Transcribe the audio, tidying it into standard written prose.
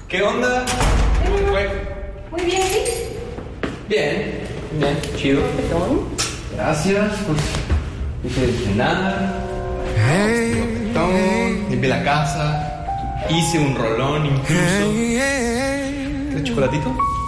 ¿Qué onda? ¿Cómo te fue? Muy bien, ¿sí? Bien, chido. Gracias, pues hice de cenar, limpié la casa, hice un rolón incluso. ¿Quieres chocolatito?